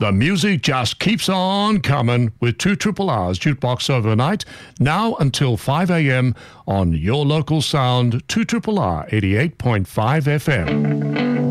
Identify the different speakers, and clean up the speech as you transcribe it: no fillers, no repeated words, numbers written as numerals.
Speaker 1: The music just keeps on coming with 2RRR's Jukebox Overnight, now until 5 a.m. on your local sound, 2RRR 88.5 FM.